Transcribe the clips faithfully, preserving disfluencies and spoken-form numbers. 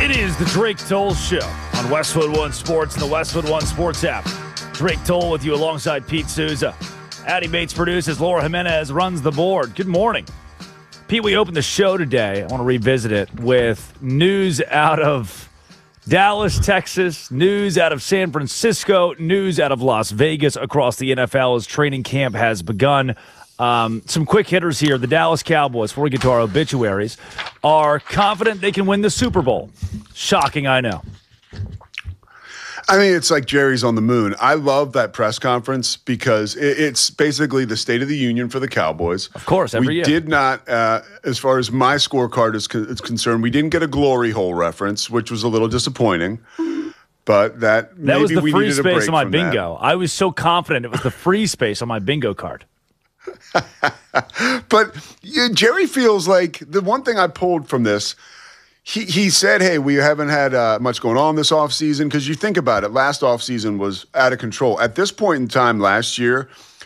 It is the Drake Toll Show on Westwood One Sports and the Westwood One Sports app. Drake Toll with you alongside Pete Souza. Addie Bates produces. Laura Jimenez runs the board. Good morning. Pete, we opened the show today. I want to revisit it with news out of Dallas, Texas, news out of San Francisco, news out of Las Vegas across the N F L as training camp has begun. Um, some quick hitters here. The Dallas Cowboys, before we get to our obituaries, are confident they can win the Super Bowl. Shocking, I know. I mean, it's like Jerry's on the moon. I love that press conference because it's basically the State of the Union for the Cowboys. Of course, every we year. We did not, uh, as far as my scorecard is, con- is concerned, we didn't get a glory hole reference, which was a little disappointing. But that, that maybe was the we free needed a space break on my from bingo. that. I was so confident it was the free space on my bingo card. But yeah, Jerry feels like the one thing I pulled from this, he he said, hey, we haven't had uh, much going on this offseason, because you think about it, last offseason was out of control. At this point in time last year,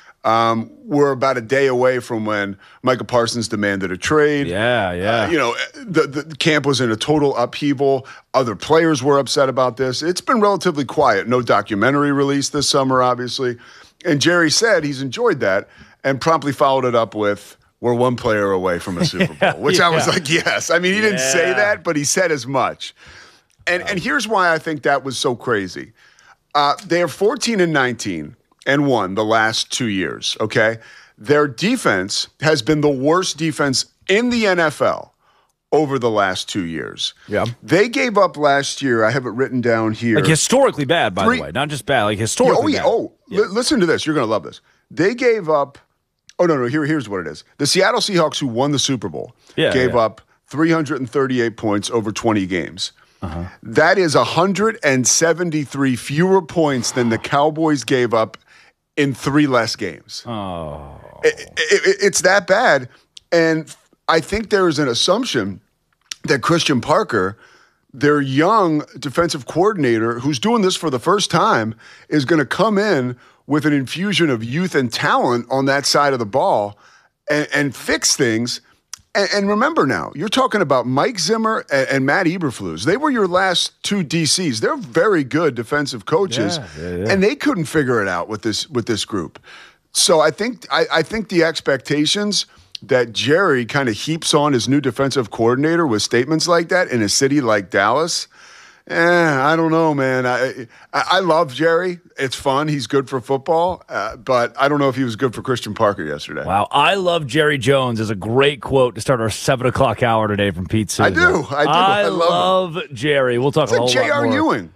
um, we're about a day away from when Micah Parsons demanded a trade. Yeah, yeah. Uh, you know, the, the camp was in a total upheaval. Other players were upset about this. It's been relatively quiet. No documentary released this summer, obviously. And Jerry said he's enjoyed that, and promptly followed it up with, we're one player away from a Super Bowl, which yeah. I was like, yes. I mean, he didn't yeah. say that, but he said as much. And um, and here's why I think that was so crazy. Uh, they are fourteen and nineteen and one the last two years, okay? Their defense has been the worst defense in the N F L over the last two years. Yeah. They gave up last year, I have it written down here. Like historically bad, by Three, the way. Not just bad, like historically oh, yeah, bad. Oh, yeah. L- listen to this. You're going to love this. They gave up Oh, no, no, here, here's what it is. The Seattle Seahawks, who won the Super Bowl, yeah, gave yeah. up three hundred thirty-eight points over twenty games. Uh-huh. That is one hundred seventy-three fewer points than the Cowboys gave up in three less games. Oh. It, it, it's that bad. And I think there is an assumption that Christian Parker, their young defensive coordinator, who's doing this for the first time, is going to come in with an infusion of youth and talent on that side of the ball and, and fix things. And, and remember now, you're talking about Mike Zimmer and, and Matt Eberflus. They were your last two D Cs. They're very good defensive coaches, yeah, yeah, yeah. and they couldn't figure it out with this with this group. So I think I, I think the expectations that Jerry kind of heaps on his new defensive coordinator with statements like that in a city like Dallas, Eh, I don't know, man. I, I I love Jerry. It's fun. He's good for football, uh, but I don't know if he was good for Christian Parker yesterday. Wow. I love Jerry Jones is a great quote to start our seven o'clock hour today from Pete Souza. I do. I do. I, I love, love Jerry. We'll talk it's a like whole J R lot more. Ewing.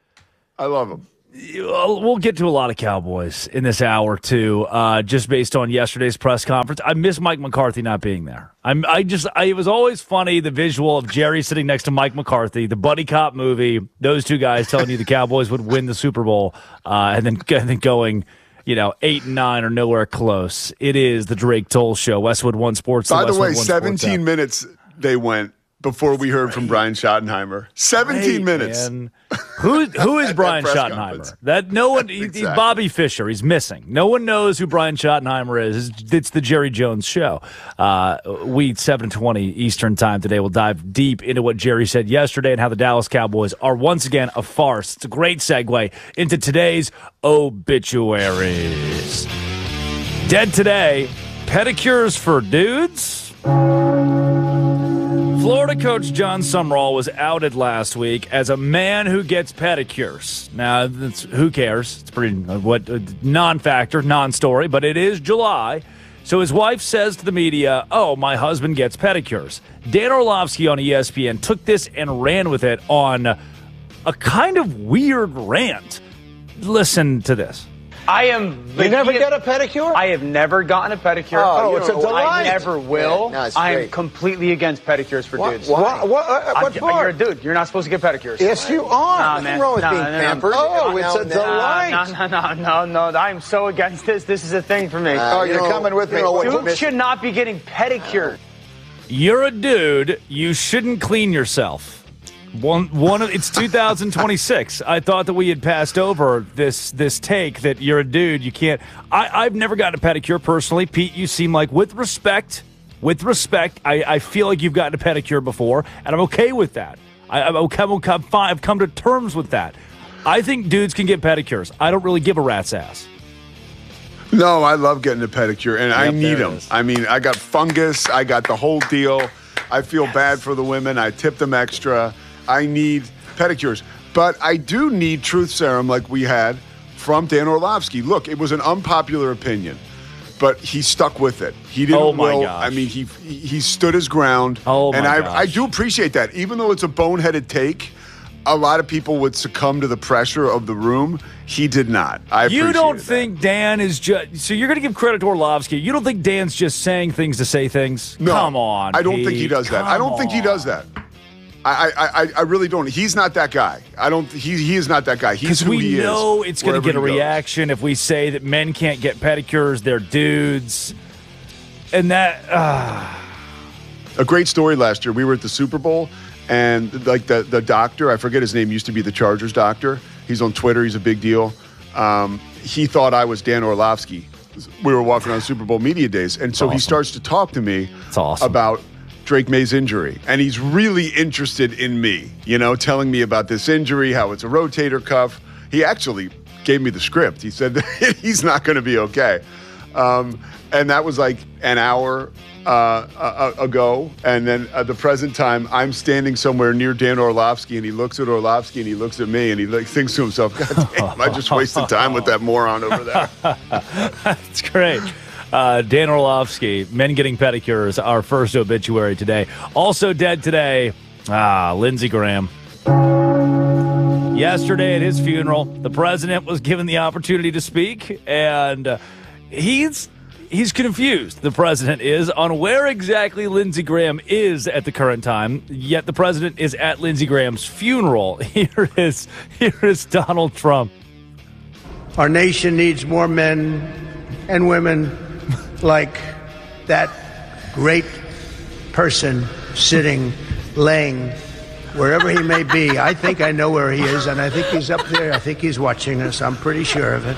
I love him. We'll get to a lot of Cowboys in this hour, too, uh, just based on yesterday's press conference. I miss Mike McCarthy not being there. I'm, I just, I, it was always funny, the visual of Jerry sitting next to Mike McCarthy, the buddy cop movie, those two guys telling you the Cowboys would win the Super Bowl, uh, and then, and then going, you know, eight and nine or nowhere close. It is the Drake Toll Show, Westwood One Sports. By the, the way, Westwood seventeen minutes they went before we heard from Brian Schottenheimer. seventeen Great, minutes. Man. Who who is Brian press Schottenheimer? conference. That no one. he- Exactly. He's Bobby Fischer. He's missing. No one knows who Brian Schottenheimer is. It's, it's the Jerry Jones Show. Uh, we seven twenty Eastern time today. We'll dive deep into what Jerry said yesterday and how the Dallas Cowboys are once again a farce. It's a great segue into today's obituaries. Dead today. Pedicures for dudes. Florida coach John Sumrall was outed last week as a man who gets pedicures. Now, that's, who cares? It's pretty what non-factor, non-story, but it is July. So his wife says to the media, "Oh, my husband gets pedicures." Dan Orlovsky on E S P N took this and ran with it on a kind of weird rant. Listen to this. I am. You never get a pedicure? I have never gotten a pedicure. Oh, it's a delight. I never will. Yeah, no, it's I am great. completely against pedicures for What- dudes. What, what, uh, what I- part? You're a dude. You're not supposed to get pedicures. Yes, you are. Nah, Nothing man. wrong with Nah, being no, no, no. pampered. Oh, it's a No, delight. No, no, no, no, no. I'm so against this. This is a thing for me. Uh, oh, you're know- coming with you me. know what- Dudes should not be getting pedicures. You're a dude. You shouldn't clean yourself. One, one. Of, it's two thousand twenty-six. I thought that we had passed over this this take that you're a dude. You can't. I, I've never gotten a pedicure personally. Pete, you seem like, with respect, with respect, I, I feel like you've gotten a pedicure before, and I'm okay with that. I, I, I've come, I've come to terms with that. I think dudes can get pedicures. I don't really give a rat's ass. No, I love getting a pedicure, and Yep, I need there it them. is. I mean, I got fungus. I got the whole deal. I feel bad for the women. I tip them extra. I need pedicures. But I do need truth serum like we had from Dan Orlovsky. Look, it was an unpopular opinion, but he stuck with it. He didn't Oh, my will. gosh. I mean, he he stood his ground. Oh, and my I, gosh. I do appreciate that. Even though it's a boneheaded take, a lot of people would succumb to the pressure of the room. He did not. I You don't appreciated that. think Dan is just so you're going to give credit to Orlovsky? You don't think Dan's just saying things to say things? No, Come on, I don't think he Pete. does that. I Come don't think he on. does that. I, I, I, I really don't. He's not that guy. I don't. He, he is not that guy. He's Because who we he is. know it's going to wherever get a he goes. reaction if we say that men can't get pedicures, they're dudes, and that. Uh, A great story last year. We were at the Super Bowl, and like the the doctor, I forget his name, used to be the Chargers doctor. He's on Twitter. He's a big deal. Um, he thought I was Dan Orlovsky. We were walking on Super Bowl media days, and so he awesome. starts to talk to me That's awesome. about Drake May's injury, and he's really interested in me. You know, telling me about this injury, how it's a rotator cuff. He actually gave me the script. He said that he's not going to be okay, um, and that was like an hour uh, uh, ago. And then at the present time, I'm standing somewhere near Dan Orlovsky, and he looks at Orlovsky, and he looks at me, and he like, thinks to himself, "God damn, I just wasted time with that moron over there." It's great. Uh, Dan Orlovsky, men getting pedicures, our first obituary today. Also dead today, ah, Lindsey Graham. Yesterday at his funeral, the president was given the opportunity to speak, and uh, he's he's confused, the president is, on where exactly Lindsey Graham is at the current time, yet the president is at Lindsey Graham's funeral. Here is, here is Donald Trump. Our nation needs more men and women like that great person sitting, laying, wherever he may be. I think I know where he is, and I think he's up there. I think he's watching us. I'm pretty sure of it.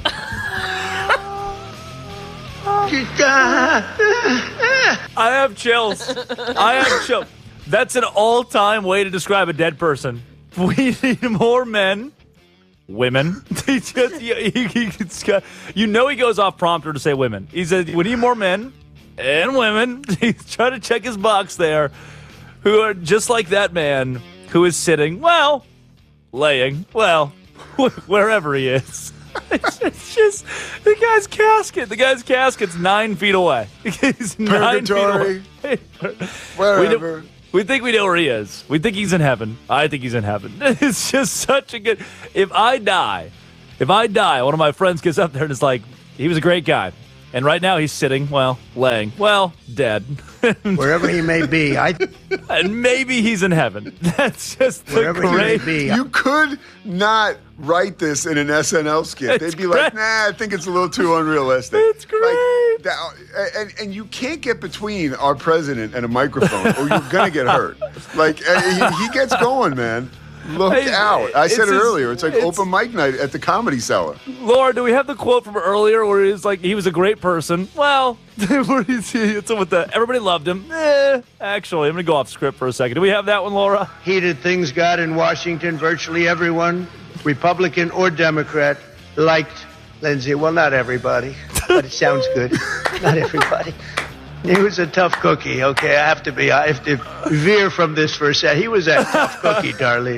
I have chills. I have chills. That's an all-time way to describe a dead person. We need more men, women. He just, he, he, he's got- you know he goes off prompter to say women. He said, we need more men and women. He's trying to check his box there, who are just like that man who is sitting, well, laying, well, wherever he is. It's just the guy's casket. The guy's casket's nine feet away. He's nine Purgatory. feet away. Wherever. We, do, we think we know where he is. We think he's in heaven. I think he's in heaven. It's just such a good. If I die, if I die, one of my friends gets up there and is like, he was a great guy. And right now he's sitting, well, laying, well, dead. Wherever he may be, I And maybe he's in heaven. That's just the wherever he may great. be. You could not write this in an S N L skit. It's They'd be like, great. nah, I think it's a little too unrealistic. It's great. Like, that, and, and you can't get between our president and a microphone or you're going to get hurt. Like, uh, he, he gets going, man. Look It's- out. I said it's it his- earlier. It's like it's- open mic night at the Comedy Cellar. Laura, do we have the quote from earlier where he's like, he was a great person? Well, where is he? It's with the everybody loved him. Eh, actually, I'm gonna go off script for a second. Do we have that one, Laura? heated things got in Washington. Virtually everyone, Republican or Democrat, liked Lindsey. Well, not everybody, but it sounds good. Not everybody. He was a tough cookie, okay? I have to be, I have to veer from this for a second. He was a tough cookie, Darlene.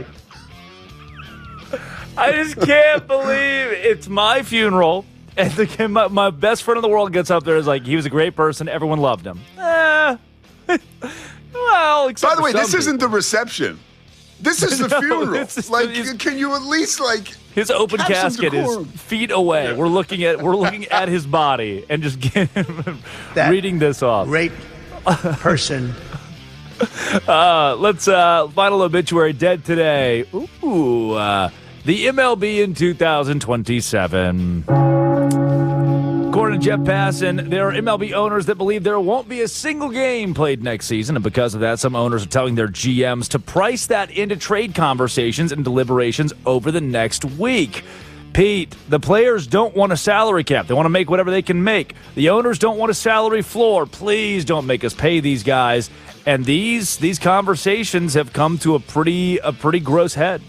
I just can't believe it's my funeral, and the, my, my best friend in the world gets up there and is like, he was a great person. Everyone loved him. Eh. Well, except By the for way, some this isn't people. the reception. This is the No, funeral. this is- like, it's- can you at least, like, His open have some casket is decorum? feet away. We're looking at we're looking at his body and just get, That reading this off. Great person. Uh, let's uh, final obituary dead today. Ooh, uh, the M L B in two thousand twenty-seven. According to Jeff Passan, there are M L B owners that believe there won't be a single game played next season, and because of that, some owners are telling their G Ms to price that into trade conversations and deliberations over the next week. Pete, the players don't want a salary cap. They want to make whatever they can make. The owners don't want a salary floor. Please don't make us pay these guys. And these these conversations have come to a pretty a pretty gross head.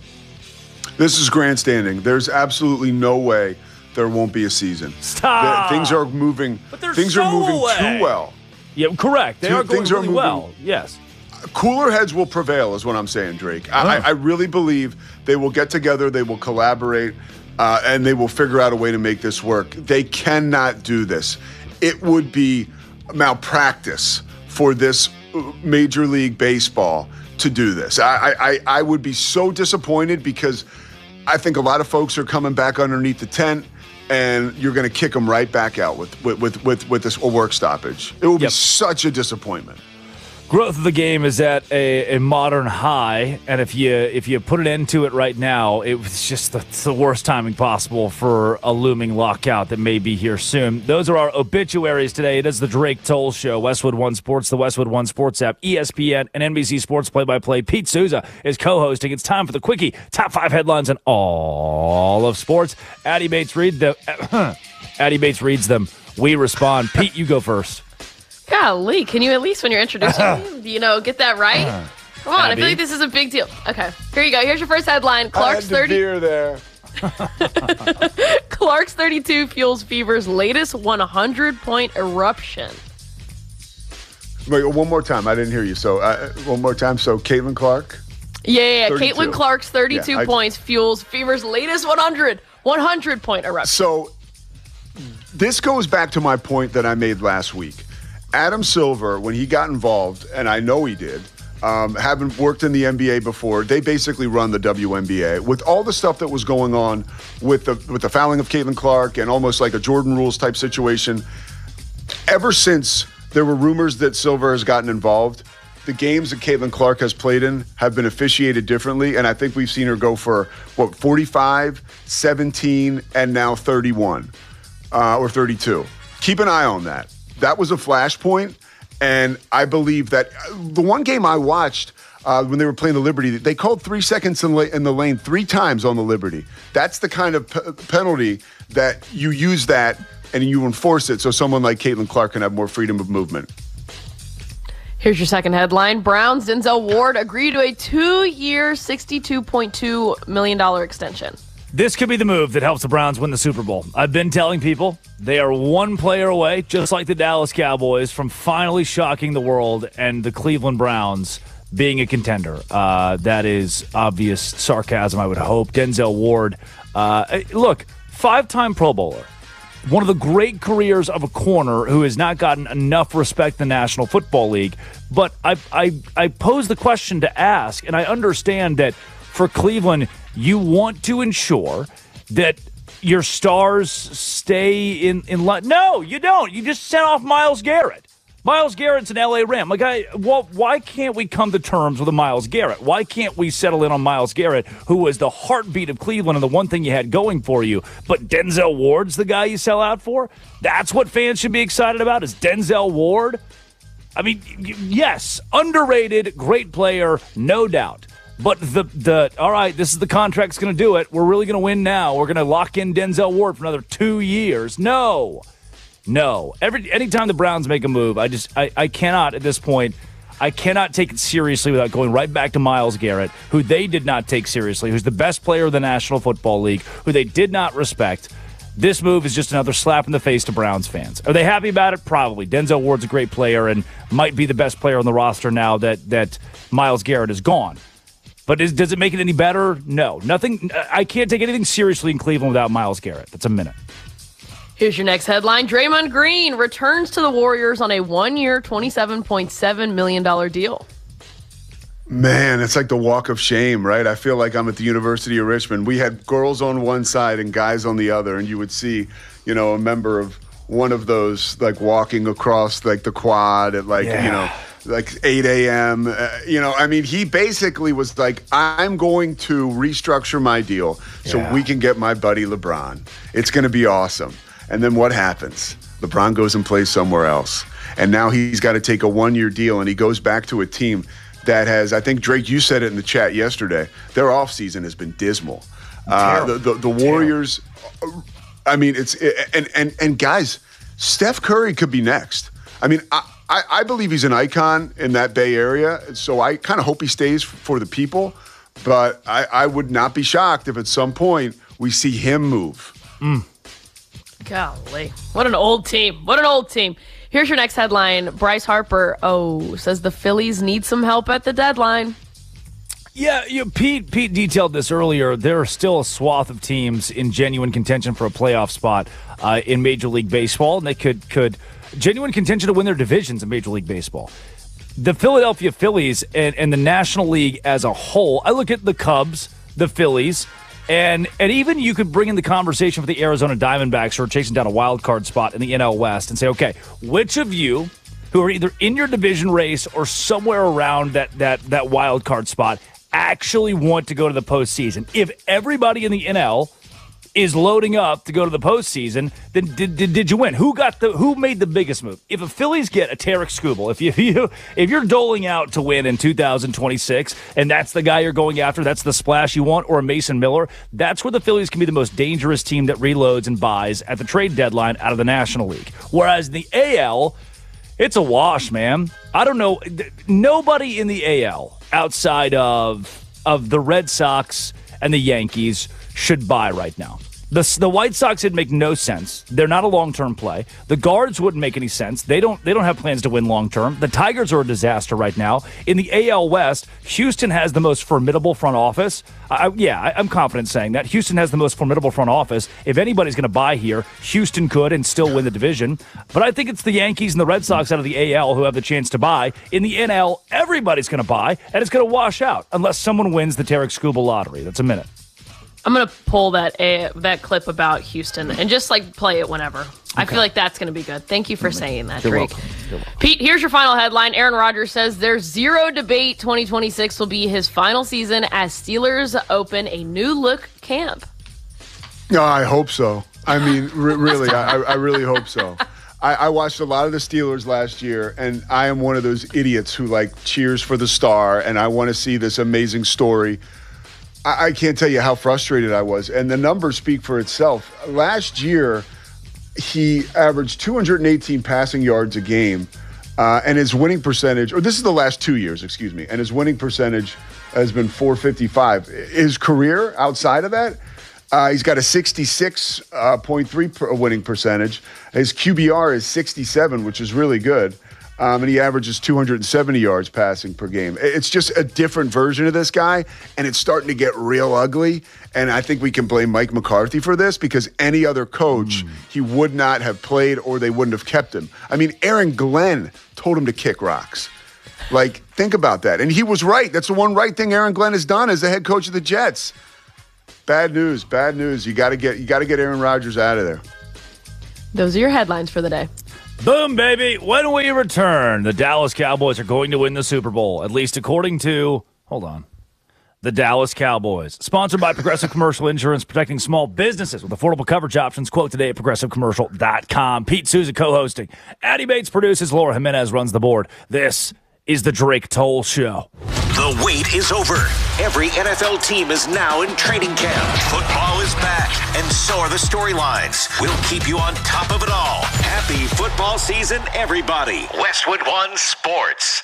This is grandstanding. There's absolutely no way there won't be a season. Stop. The, things are moving. But they're things so are moving away. too well. Yeah, correct. They Two- are going things are really moving- well. Yes. Cooler heads will prevail, is what I'm saying, Drake. I, I really believe they will get together, they will collaborate, uh, and they will figure out a way to make this work. They cannot do this. It would be malpractice for this Major League Baseball to do this. I, I, I would be so disappointed because I think a lot of folks are coming back underneath the tent, and you're going to kick them right back out with with with with, with this a work stoppage. It will be Yep. such a disappointment. Growth of the game is at a, a modern high, and if you if you put it into it right now, it was just the, it's the worst timing possible for a looming lockout that may be here soon. Those are our obituaries today. It is the Drake Toll Show, Westwood One Sports, the Westwood One Sports app, E S P N, and N B C Sports play-by-play. Pete Souza is co-hosting. It's time for the Quickie. Top five headlines in all of sports. Addy Bates read the Addy Bates reads them. We respond. Pete, you go first. Golly, can you at least, when you're introducing me, you know, get that right? Come on, I Abby. feel like this is a big deal. Okay, here you go. Here's your first headline. Clark's thirty. Beer there. Clark's thirty-two fuels Fever's latest one hundred point eruption. Wait, one more time. I didn't hear you. So uh, one more time. So Caitlin Clark. Yeah, yeah, yeah. thirty-two. Caitlin Clark's thirty-two Yeah, I- points fuels Fever's latest one hundred, one hundred point eruption. So this goes back to my point that I made last week. Adam Silver, when he got involved, and I know he did, um, having worked in the N B A before, they basically run the W N B A. With all the stuff that was going on with the with the fouling of Caitlin Clark and almost like a Jordan Rules type situation, ever since there were rumors that Silver has gotten involved, the games that Caitlin Clark has played in have been officiated differently, and I think we've seen her go for, what, forty-five, seventeen, and now thirty-one, uh, or thirty-two. Keep an eye on that. That was a flashpoint, and I believe that the one game I watched uh, when they were playing the Liberty, they called three seconds in, la- in the lane three times on the Liberty. That's the kind of p- penalty that you use that and you enforce it so someone like Caitlin Clark can have more freedom of movement. Here's your second headline. Browns' Denzel Ward agreed to a two-year, sixty-two point two million dollars extension. This could be the move that helps the Browns win the Super Bowl. I've been telling people they are one player away, just like the Dallas Cowboys, from finally shocking the world and the Cleveland Browns being a contender. Uh, that is obvious sarcasm, I would hope. Denzel Ward, uh, look, five-time Pro Bowler. One of the great careers of a corner who has not gotten enough respect in the National Football League. But I, I, I pose the question to ask, and I understand that for Cleveland, you want to ensure that your stars stay in, in line. No, you don't. You just sent off Myles Garrett. Myles Garrett's an L A Ram. Like, I, well, why can't we come to terms with a Myles Garrett? Why can't we settle in on Myles Garrett, who was the heartbeat of Cleveland and the one thing you had going for you? But Denzel Ward's the guy you sell out for? That's what fans should be excited about, is Denzel Ward? I mean, yes, underrated, great player, no doubt. But the, the all right, this is the contract's going to do it. We're really going to win now. We're going to lock in Denzel Ward for another two years. No. No. Every anytime the Browns make a move, I just I, I cannot at this point, I cannot take it seriously without going right back to Myles Garrett, who they did not take seriously, who's the best player of the National Football League, who they did not respect. This move is just another slap in the face to Browns fans. Are they happy about it? Probably. Denzel Ward's a great player and might be the best player on the roster now that that Myles Garrett is gone. But is, does it make it any better? No. Nothing. I can't take anything seriously in Cleveland without Myles Garrett. That's a minute. Here's your next headline. Draymond Green returns to the Warriors on a one-year, twenty-seven point seven million dollars deal. Man, it's like the walk of shame, right? I feel like I'm at the University of Richmond. We had girls on one side and guys on the other, and you would see, you know, a member of one of those like walking across like the quad at like, Yeah. you know, like eight a.m. Uh, you know, I mean, he basically was like, I'm going to restructure my deal so Yeah. we can get my buddy LeBron. It's going to be awesome. And then what happens? LeBron goes and plays somewhere else. And now he's got to take a one-year deal, and he goes back to a team that has, I think, Drake, you said it in the chat yesterday, their offseason has been dismal. Uh, the, the the Warriors. I mean, it's and and and guys, Steph Curry could be next. I mean, I, I, I believe he's an icon in that Bay Area, so I kind of hope he stays for the people. But I, I would not be shocked if at some point we see him move. Mm. Golly. What an old team. What an old team. Here's your next headline. Bryce Harper, oh, says the Phillies need some help at the deadline. Yeah, you know, Pete Pete detailed this earlier. There are still a swath of teams in genuine contention for a playoff spot uh, in Major League Baseball, and they could could genuine contention to win their divisions in Major League Baseball. The Philadelphia Phillies and, and the National League as a whole, I look at the Cubs, the Phillies, and and even you could bring in the conversation for the Arizona Diamondbacks who are chasing down a wild card spot in the N L West and say, okay, which of you who are either in your division race or somewhere around that that that wild card spot actually want to go to the postseason? If everybody in the N L is loading up to go to the postseason, then did, did, did you win? Who got the who made the biggest move? If the Phillies get a Tarek Skubal, if you, if you if you're doling out to win in two thousand twenty-six, and that's the guy you're going after, that's the splash you want, or a Mason Miller, that's where the Phillies can be the most dangerous team that reloads and buys at the trade deadline out of the National League. Whereas in the A L, it's a wash, man. I don't know. Nobody in the A L outside of of the Red Sox and the Yankees should buy right now. The, the White Sox would make no sense. They're not a long-term play. The Guards wouldn't make any sense. They don't they don't have plans to win long-term. The Tigers are a disaster right now. In the A L West, Houston has the most formidable front office. I, yeah, I, I'm confident saying that. Houston has the most formidable front office. If anybody's going to buy here, Houston could and still win the division. But I think it's the Yankees and the Red Sox out of the A L who have the chance to buy. In the N L, everybody's going to buy, and it's going to wash out unless someone wins the Tarek Skubal lottery. That's a minute. I'm going to pull that uh, that clip about Houston and just, like, play it whenever. Okay. I feel like that's going to be good. Thank you for saying that, You're Drake. welcome. You're welcome. Pete, here's your final headline. Aaron Rodgers says there's zero debate twenty twenty-six will be his final season as Steelers open a new-look camp. No, I hope so. I mean, re- really, I, I really hope so. I, I watched a lot of the Steelers last year, and I am one of those idiots who, like, cheers for the star, and I want to see this amazing story. I can't tell you how frustrated I was. And the numbers speak for itself. Last year, he averaged two hundred eighteen passing yards a game. Uh, and his winning percentage, or this is the last two years, excuse me, and his winning percentage has been four fifty-five. His career outside of that, uh, he's got a sixty-six point three winning percentage. His Q B R is sixty-seven, which is really good. Um, and he averages two hundred seventy yards passing per game. It's just a different version of this guy, and it's starting to get real ugly. And I think we can blame Mike McCarthy for this because any other coach, mm. he would not have played or they wouldn't have kept him. I mean, Aaron Glenn told him to kick rocks. Like, think about that. And he was right. That's the one right thing Aaron Glenn has done as the head coach of the Jets. Bad news, bad news. You got to get you got to get Aaron Rodgers out of there. Those are your headlines for the day. Boom, baby. When we return, the Dallas Cowboys are going to win the Super Bowl, at least according to, hold on, the Dallas Cowboys. Sponsored by Progressive Commercial Insurance, protecting small businesses with affordable coverage options. Quote today at progressive commercial dot com. Pete Souza co-hosting. Addie Bates produces. Laura Jimenez runs the board. This is the Drake Toll Show. The wait is over. Every N F L team is now in training camp. Football is back, and so are the storylines. We'll keep you on top of it all. Happy football season, everybody. Westwood One Sports.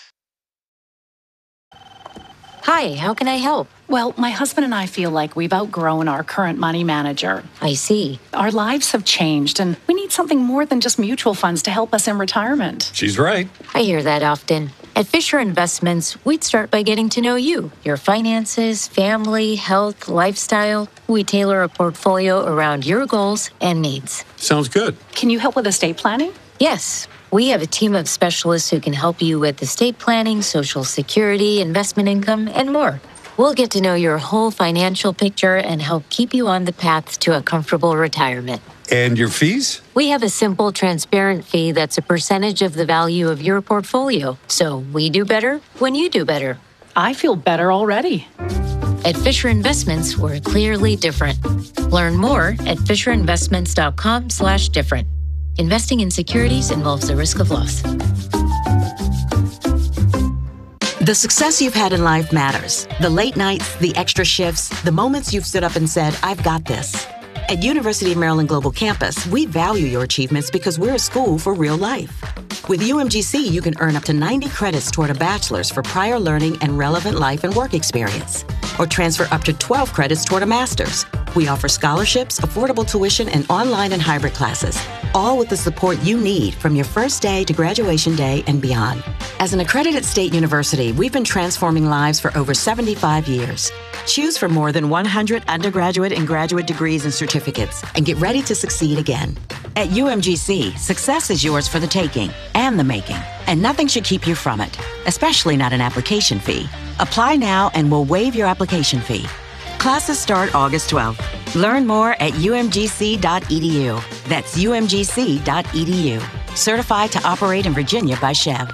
Hi, how can I help? Well, my husband and I feel like we've outgrown our current money manager. I see. Our lives have changed, and we need something more than just mutual funds to help us in retirement. She's right. I hear that often. At Fisher Investments, we'd start by getting to know you, your finances, family, health, lifestyle. We tailor a portfolio around your goals and needs. Sounds good. Can you help with estate planning? Yes. We have a team of specialists who can help you with estate planning, Social Security, investment income, and more. We'll get to know your whole financial picture and help keep you on the path to a comfortable retirement. And your fees? We have a simple, transparent fee that's a percentage of the value of your portfolio. So we do better when you do better. I feel better already. At Fisher Investments, we're clearly different. Learn more at fisher investments dot com slash different. Investing in securities involves the risk of loss. The success you've had in life matters. The late nights, the extra shifts, the moments you've stood up and said, I've got this. At University of Maryland Global Campus, we value your achievements because we're a school for real life. With U M G C, you can earn up to ninety credits toward a bachelor's for prior learning and relevant life and work experience, or transfer up to twelve credits toward a master's. We offer scholarships, affordable tuition, and online and hybrid classes, all with the support you need from your first day to graduation day and beyond. As an accredited state university, we've been transforming lives for over seventy-five years. Choose from more than one hundred undergraduate and graduate degrees and certificates, and get ready to succeed again. At U M G C, success is yours for the taking and the making, and nothing should keep you from it, especially not an application fee. Apply now and we'll waive your application fee. Classes start August twelfth. Learn more at U M G C dot E D U. That's U M G C dot E D U. Certified to operate in Virginia by Chev.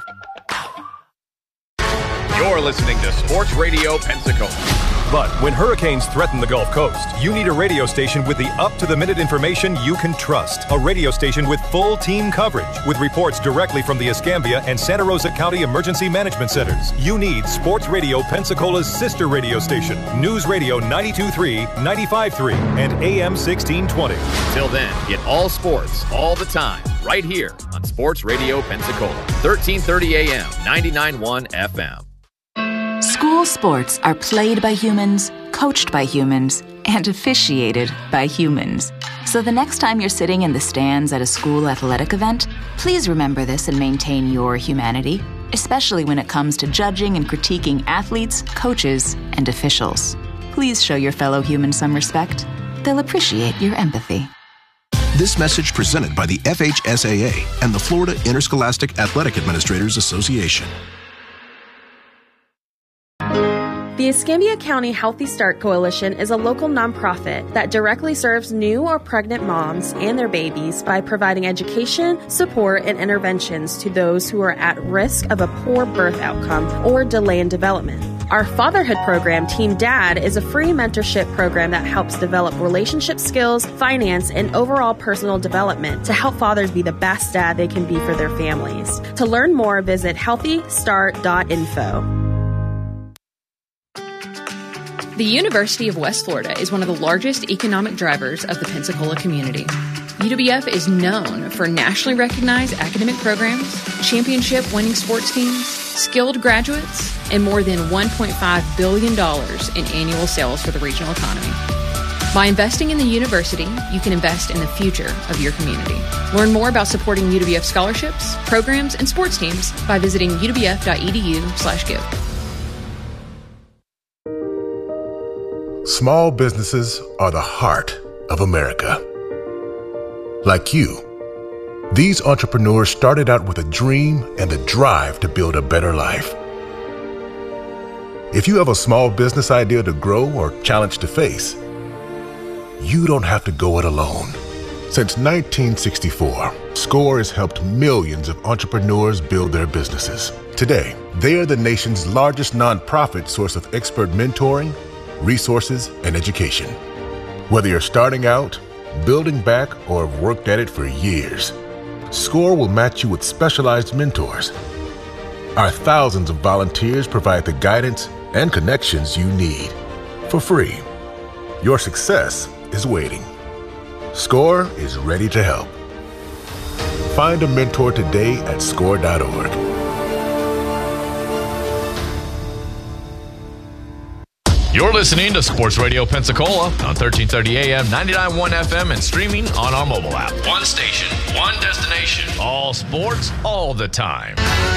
You're listening to Sports Radio Pensacola. But when hurricanes threaten the Gulf Coast, you need a radio station with the up-to-the-minute information you can trust. A radio station with full team coverage, with reports directly from the Escambia and Santa Rosa County Emergency Management Centers. You need Sports Radio Pensacola's sister radio station, News Radio ninety-two point three, ninety-five point three, and A M sixteen twenty. Till then, get all sports, all the time, right here on Sports Radio Pensacola, thirteen thirty A M, ninety-nine point one F M. School sports are played by humans, coached by humans, and officiated by humans. So the next time you're sitting in the stands at a school athletic event, please remember this and maintain your humanity, especially when it comes to judging and critiquing athletes, coaches, and officials. Please show your fellow humans some respect. They'll appreciate your empathy. This message presented by the F H S A A and the Florida Interscholastic Athletic Administrators Association. The Escambia County Healthy Start Coalition is a local nonprofit that directly serves new or pregnant moms and their babies by providing education, support, and interventions to those who are at risk of a poor birth outcome or delay in development. Our fatherhood program, Team Dad, is a free mentorship program that helps develop relationship skills, finance, and overall personal development to help fathers be the best dad they can be for their families. To learn more, visit healthy start dot info. The University of West Florida is one of the largest economic drivers of the Pensacola community. U W F is known for nationally recognized academic programs, championship-winning sports teams, skilled graduates, and more than one point five billion dollars in annual sales for the regional economy. By investing in the university, you can invest in the future of your community. Learn more about supporting U W F scholarships, programs, and sports teams by visiting u w f dot e d u slash give. Small businesses are the heart of America. Like you, these entrepreneurs started out with a dream and the drive to build a better life. If you have a small business idea to grow or challenge to face, you don't have to go it alone. Since nineteen sixty-four, SCORE has helped millions of entrepreneurs build their businesses. Today, they are the nation's largest nonprofit source of expert mentoring, resources, and education. Whether you're starting out, building back, or have worked at it for years, SCORE will match you with specialized mentors. Our thousands of volunteers provide the guidance and connections you need for free. Your success is waiting. SCORE is ready to help. Find a mentor today at score dot org. You're listening to Sports Radio Pensacola on thirteen thirty A M, ninety-nine point one F M, and streaming on our mobile app. One station, one destination. All sports, all the time.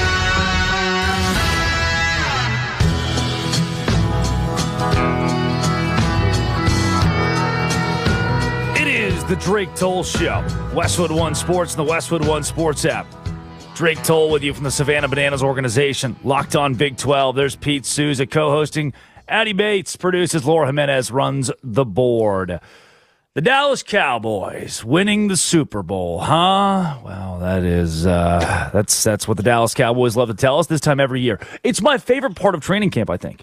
It is the Drake Toll Show. Westwood One Sports and the Westwood One Sports app. Drake Toll with you from the Savannah Bananas organization. Locked on Big twelve. There's Pete Souza co-hosting. Addie Bates produces. Laura Jimenez runs the board. The Dallas Cowboys winning the Super Bowl, huh? Well, that is uh, that's that's what the Dallas Cowboys love to tell us this time every year. It's my favorite part of training camp, I think.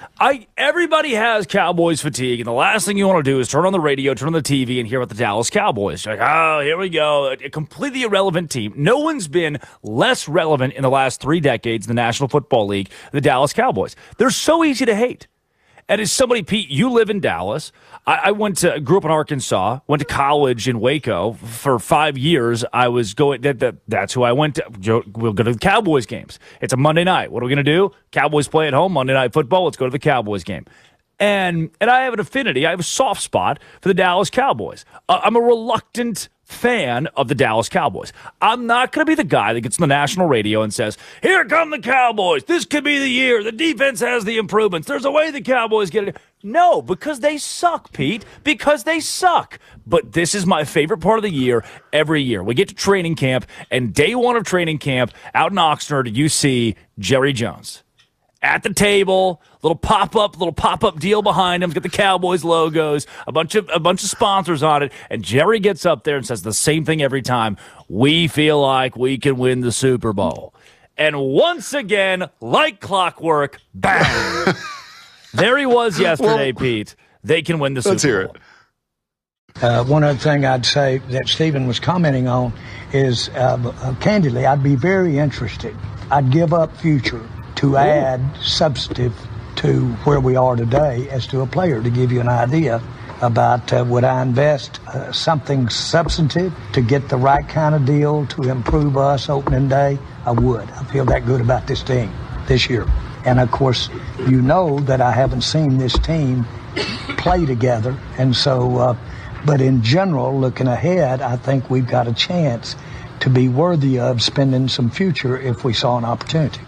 I everybody has Cowboys fatigue, and the last thing you want to do is turn on the radio, turn on the T V, and hear about the Dallas Cowboys. You're like, oh, here we go. A completely irrelevant team. No one's been less relevant in the last three decades in the National Football League than the Dallas Cowboys. They're so easy to hate. And as somebody, Pete, you live in Dallas. I, I went to grew up in Arkansas, went to college in Waco for five years. I was going. That, that that's who I went to. We'll go to the Cowboys games. It's a Monday night. What are we going to do? Cowboys play at home. Monday Night Football. Let's go to the Cowboys game. And and I have an affinity. I have a soft spot for the Dallas Cowboys. Uh, I'm a reluctant fan of the Dallas Cowboys. I'm not going to be the guy that gets on the national radio and says, here come the Cowboys. This could be the year. The defense has the improvements. There's a way the Cowboys get it. No, because they suck, Pete. Because they suck. But this is my favorite part of the year every year. We get to training camp, and day one of training camp out in Oxnard, you see Jerry Jones at the table, little pop-up, little pop-up deal behind him. He's got the Cowboys logos, a bunch of a bunch of sponsors on it, and Jerry gets up there and says the same thing every time. We feel like we can win the Super Bowl. And once again, like clockwork, bang! There he was yesterday, well, Pete. They can win the Super Bowl. Let's hear it. Uh, one other thing I'd say that Stephen was commenting on is, uh, uh, candidly, I'd be very interested. I'd give up future to add substantive to where we are today as to a player, to give you an idea about uh, would I invest uh, something substantive to get the right kind of deal to improve us opening day? I would. I feel that good about this team this year. And, of course, you know that I haven't seen this team play together. And so, uh, but in general, looking ahead, I think we've got a chance to be worthy of spending some future if we saw an opportunity.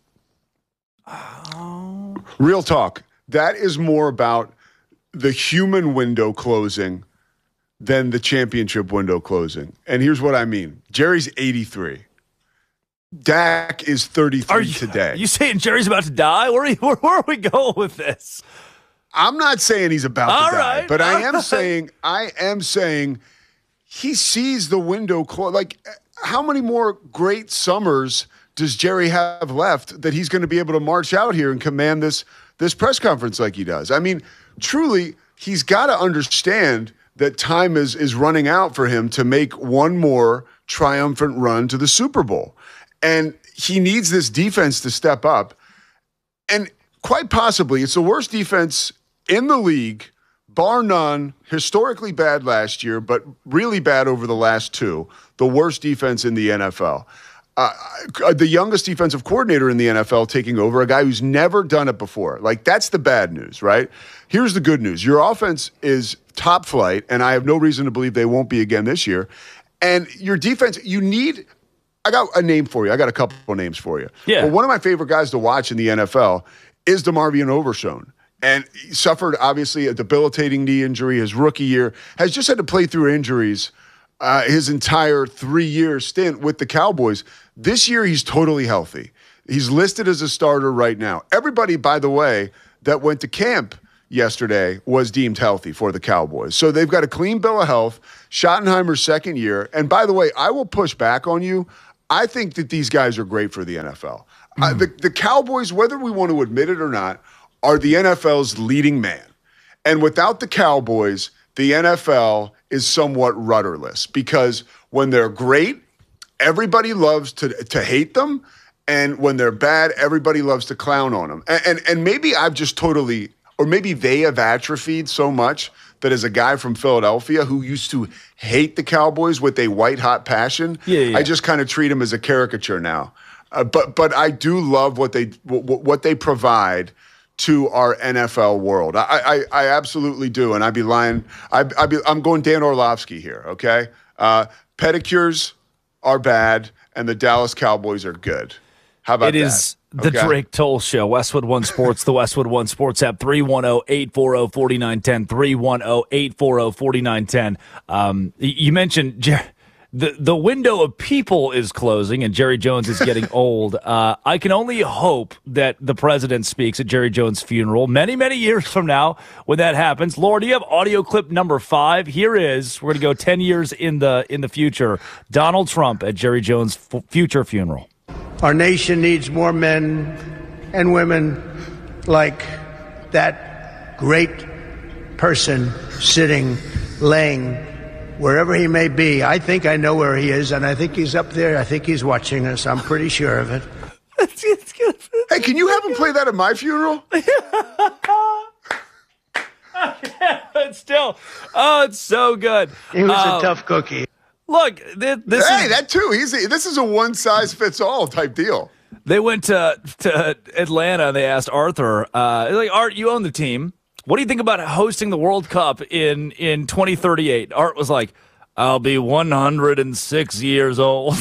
Real talk. That is more about the human window closing than the championship window closing. And here's what I mean. Jerry's eighty-three. Dak is thirty-three are you, today. Are you saying Jerry's about to die? Where are, you, where, where are we going with this? I'm not saying he's about all to right, die, but I am right. saying I am saying he sees the window close. Like, how many more great summers does Jerry have left that he's going to be able to march out here and command this this press conference like he does? I mean, truly, he's got to understand that time is is running out for him to make one more triumphant run to the Super Bowl. And he needs this defense to step up. And quite possibly, it's the worst defense in the league, bar none, historically bad last year, but really bad over the last two. The worst defense in the N F L. Uh, the youngest defensive coordinator in the N F L taking over, a guy who's never done it before. Like, that's the bad news, right? Here's the good news. Your offense is top flight, and I have no reason to believe they won't be again this year. And your defense, you need – I got a name for you. I got a couple of names for you. Yeah. But one of my favorite guys to watch in the N F L is DeMarvion Overshown. And he suffered, obviously, a debilitating knee injury his rookie year, has just had to play through injuries uh, his entire three-year stint with the Cowboys. This year, he's totally healthy. He's listed as a starter right now. Everybody, by the way, that went to camp yesterday was deemed healthy for the Cowboys. So they've got a clean bill of health. Schottenheimer's second year. And by the way, I will push back on you. I think that these guys are great for the N F L. Mm. Uh, the, the Cowboys, whether we want to admit it or not, are the N F L's leading man. And without the Cowboys, the N F L is somewhat rudderless because when they're great, everybody loves to to hate them. And when they're bad, everybody loves to clown on them. And, and, and maybe I've just totally, or maybe they have atrophied so much that as a guy from Philadelphia who used to hate the Cowboys with a white-hot passion, yeah, yeah. I just kind of treat them as a caricature now. Uh, but but I do love what they w- what they provide to our N F L world. I I, I absolutely do, and I'd be lying. I I be I'm going Dan Orlovsky here. Okay, uh, pedicures are bad, and the Dallas Cowboys are good. How about that? It is the okay. Drake Toll Show. Westwood One Sports, the Westwood One Sports app, three one zero, eight four zero, four nine one zero, three one zero, eight four zero, four nine one zero. Um, you mentioned Jer- the, the window of people is closing and Jerry Jones is getting old. Uh, I can only hope that the president speaks at Jerry Jones' funeral many, many years from now when that happens. Laura, do you have audio clip number five? Here is, we're going to go ten years in the in the future, Donald Trump at Jerry Jones' f- future funeral. Our nation needs more men and women like that great person sitting, laying, wherever he may be. I think I know where he is, and I think he's up there. I think he's watching us. I'm pretty sure of it. Hey, can you have him play that at my funeral? But still, oh, it's so good. He was Uh, a tough cookie. Look, th- this hey, is that too. He's a, this is a one size fits all type deal. They went to to Atlanta and they asked Arthur, uh, like, Art, you own the team. What do you think about hosting the World Cup in, in twenty thirty-eight? Art was like, I'll be one hundred six years old.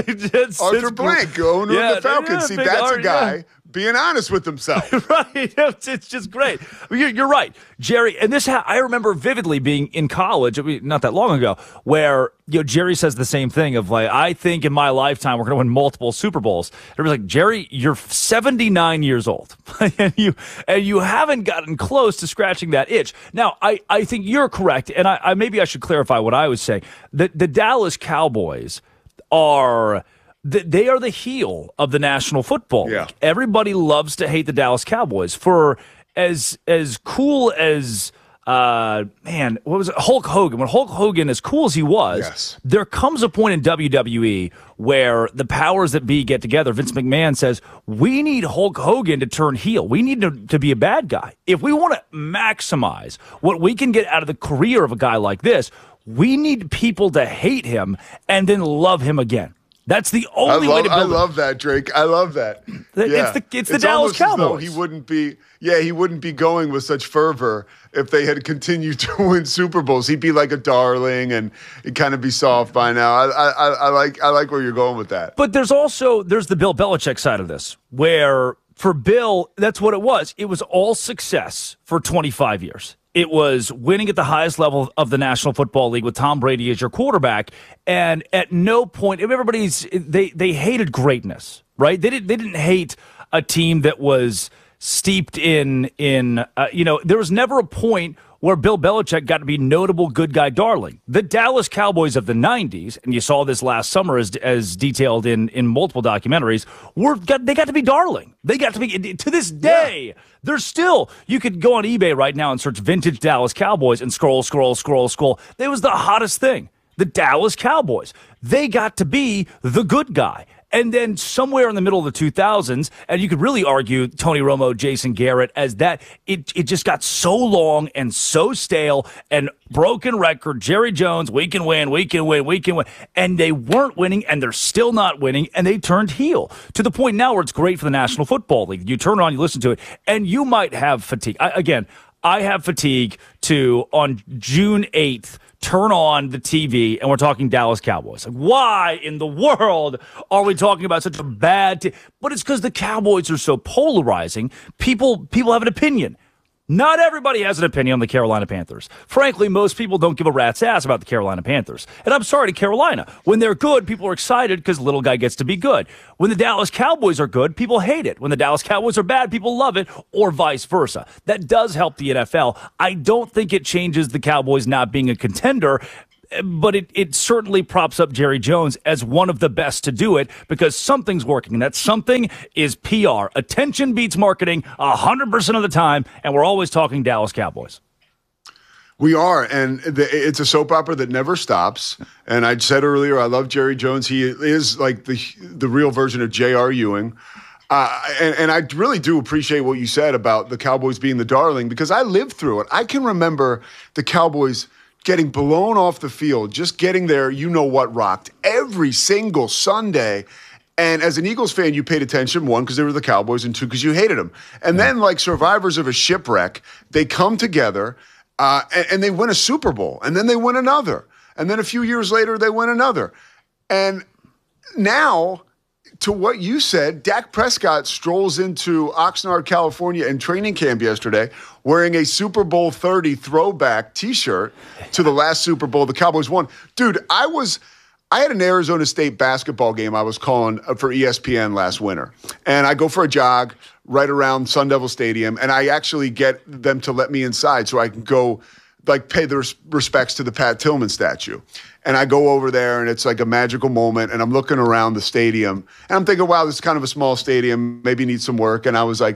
Arthur Blank, owner Yeah, of the Falcons. yeah, See, big that's Art, a guy yeah. being honest with himself. Right. It's, it's just great. You're, you're right, Jerry. And this, ha- I remember vividly being in college, I mean, not that long ago, where you know Jerry says the same thing of like, I think in my lifetime we're going to win multiple Super Bowls. And it was like, Jerry, you're seventy-nine years old, and you and you haven't gotten close to scratching that itch. Now, I, I think you're correct, and I, I maybe I should clarify what I was saying. The the Dallas Cowboys are. They are the heel of the National Football League. Yeah. Everybody loves to hate the Dallas Cowboys for as as cool as uh man, what was it? Hulk Hogan. When Hulk Hogan, as cool as he was, Yes. there comes a point in W W E where the powers that be get together. Vince McMahon says, we need Hulk Hogan to turn heel. We need to, to be a bad guy. If we want to maximize what we can get out of the career of a guy like this, we need people to hate him and then love him again. That's the only I love, way to build I it. love that, Drake. I love that. It's Yeah. the- it's the Dallas almost as though Cowboys. He wouldn't be, yeah, he wouldn't be going with such fervor if they had continued to win Super Bowls. He'd be like a darling, and he'd kind of be soft by now. I, I, I like, I like where you're going with that. But there's also there's the Bill Belichick side of this, where for Bill, that's what it was. It was all success for twenty-five years. It was winning at the highest level of the National Football League with Tom Brady as your quarterback, and at no point, everybody's they they hated greatness, right? They didn't they didn't hate a team that was steeped in in uh, you know. There was never a point where Bill Belichick got to be notable good guy darling. The Dallas Cowboys of the nineties, and you saw this last summer as as detailed in, in multiple documentaries, were got, they got to be darling. They got to be, to this day, yeah. They're still, you could go on eBay right now and search vintage Dallas Cowboys and scroll, scroll, scroll, scroll. It was the hottest thing. The Dallas Cowboys. They got to be the good guy. And then somewhere in the middle of the two thousands, and you could really argue Tony Romo, Jason Garrett as that, it it just got so long and so stale and broken record. Jerry Jones, we can win, we can win, we can win. And they weren't winning, and they're still not winning, and they turned heel to the point now where it's great for the National Football League. You turn it on, you listen to it, and you might have fatigue. I, again, I have fatigue to, on June eighth, turn on the T V and we're talking Dallas Cowboys. Like, why in the world are we talking about such a bad team? But it's because the Cowboys are so polarizing. People people have an opinion. Not everybody has an opinion on the Carolina Panthers. Frankly, most people don't give a rat's ass about the Carolina Panthers. And I'm sorry to Carolina. When they're good, people are excited because little guy gets to be good. When the Dallas Cowboys are good, people hate it. When the Dallas Cowboys are bad, people love it, or vice versa. That does help the N F L. I don't think it changes the Cowboys not being a contender, but it, it certainly props up Jerry Jones as one of the best to do it because something's working. And that something is P R. Attention beats marketing one hundred percent of the time, and we're always talking Dallas Cowboys. We are, and the, it's a soap opera that never stops. And I said earlier, I love Jerry Jones. He is like the the real version of J R. Ewing. Uh, and, and I really do appreciate what you said about the Cowboys being the darling because I lived through it. I can remember the Cowboys getting blown off the field, just getting there, you know what rocked, every single Sunday. And as an Eagles fan, you paid attention, one, because they were the Cowboys, and two, because you hated them. And then, like survivors of a shipwreck, they come together, uh, and, and they win a Super Bowl, and then they win another. And then a few years later, they win another. And now, to what you said, Dak Prescott strolls into Oxnard, California in training camp yesterday wearing a Super Bowl thirty throwback T-shirt to the last Super Bowl the Cowboys won. Dude, I was I had an Arizona State basketball game I was calling for E S P N last winter. And I go for a jog right around Sun Devil Stadium, and I actually get them to let me inside so I can go like pay the res- respects to the Pat Tillman statue. And I go over there, and it's like a magical moment, and I'm looking around the stadium, and I'm thinking, wow, this is kind of a small stadium, maybe needs some work. And I was like,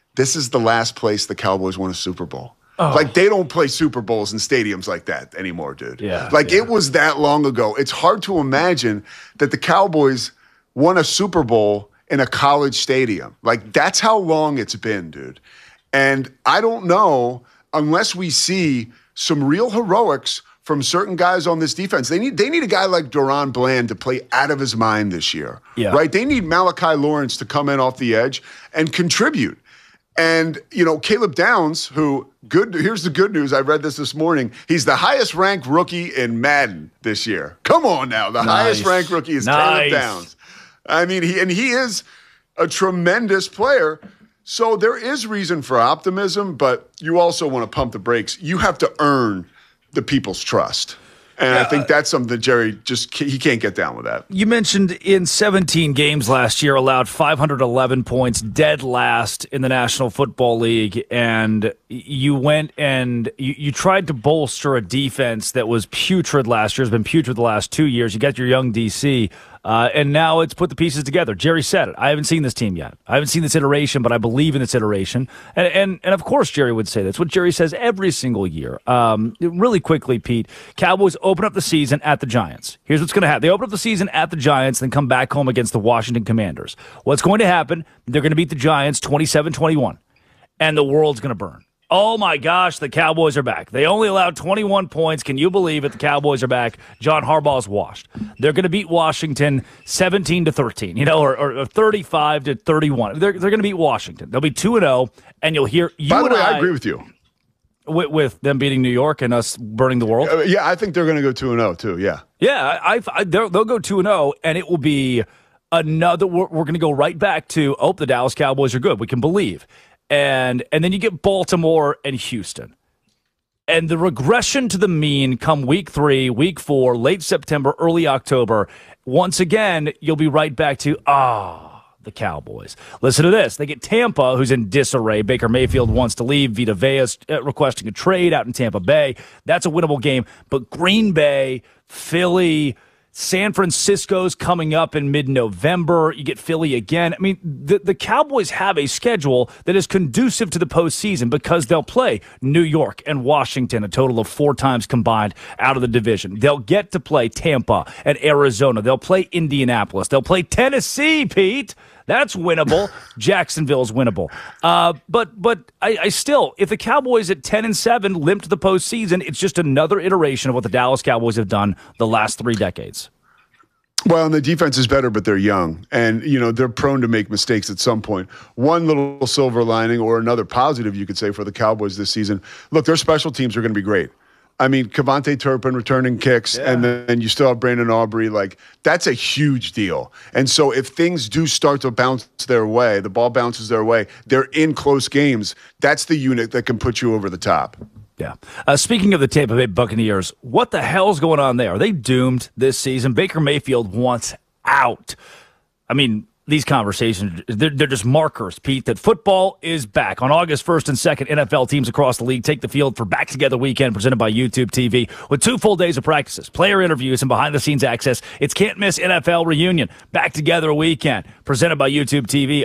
this is the last place the Cowboys won a Super Bowl. Oh. Like, they don't play Super Bowls in stadiums like that anymore, dude. Yeah, like, yeah. it was that long ago. It's hard to imagine that the Cowboys won a Super Bowl in a college stadium. Like, that's how long it's been, dude. And I don't know, unless we see some real heroics from certain guys on this defense. They need they need a guy like Deron Bland to play out of his mind this year. Yeah. Right? They need Malachi Lawrence to come in off the edge and contribute. And, you know, Caleb Downs, who, good, here's the good news. I read this this morning. He's the highest ranked rookie in Madden this year. Come on now. The Nice. highest ranked rookie is Nice. Caleb Downs. I mean, he and he is a tremendous player. So there is reason for optimism, but you also want to pump the brakes. You have to earn the people's trust. And Yeah, I think that's something that Jerry just, he can't get down with that. You mentioned in seventeen games last year, allowed five hundred eleven points, dead last in the National Football League, and you went and you, you tried to bolster a defense that was putrid last year, has been putrid the last two years. You got your young D C, uh, and now it's put the pieces together. Jerry said it. I haven't seen this team yet. I haven't seen this iteration, but I believe in this iteration. And and, and of course, Jerry would say that's what Jerry says every single year. Um, really quickly, Pete, Cowboys open up the season at the Giants. Here's what's going to happen. They open up the season at the Giants, then come back home against the Washington Commanders. What's going to happen? They're going to beat the Giants twenty-seven twenty-one, and the world's going to burn. Oh, my gosh, the Cowboys are back. They only allowed twenty-one points. Can you believe it? The Cowboys are back. John Harbaugh's washed. They're going to beat Washington seventeen to thirteen, you know, or, or thirty-five to thirty-one. They're, they're going to beat Washington. They'll be two and oh, and you'll hear you By the and way, I, I agree with you. With, with them beating New York and us burning the world. Uh, yeah, I think they're going to go two and oh, too, yeah. Yeah, I, I, they'll, they'll go two and oh, and it will be another. We're, we're going to go right back to, oh, the Dallas Cowboys are good. We can believe. And and then you get Baltimore and Houston. And the regression to the mean come week three, week four, late September, early October. Once again, you'll be right back to, ah, the Cowboys. Listen to this. They get Tampa, who's in disarray. Baker Mayfield wants to leave. Vita Vea's requesting a trade out in Tampa Bay. That's a winnable game. But Green Bay, Philly, San Francisco's coming up in mid-November. You get Philly again. I mean, the, the Cowboys have a schedule that is conducive to the postseason because they'll play New York and Washington a total of four times combined out of the division. They'll get to play Tampa and Arizona. They'll play Indianapolis. They'll play Tennessee, Pete. That's winnable. Jacksonville's winnable. Uh, but but I, I still, if the Cowboys at ten and seven limp to the postseason, it's just another iteration of what the Dallas Cowboys have done the last three decades. Well, and the defense is better, but they're young. And, you know, they're prone to make mistakes at some point. One little silver lining or another positive, you could say, for the Cowboys this season. Look, their special teams are going to be great. I mean, Kevontae Turpin returning kicks, yeah. and then you still have Brandon Aubrey. Like, that's a huge deal. And so if things do start to bounce their way, the ball bounces their way, they're in close games, that's the unit that can put you over the top. Yeah. Uh, speaking of the Tampa Bay Buccaneers, what the hell's going on there? Are they doomed this season? Baker Mayfield wants out. I mean, these conversations, they're, they're just markers, Pete, that football is back. On August first and second, N F L teams across the league take the field for Back Together Weekend presented by YouTube T V with two full days of practices, player interviews, and behind-the-scenes access. It's can't-miss N F L reunion. Back Together Weekend presented by YouTube T V.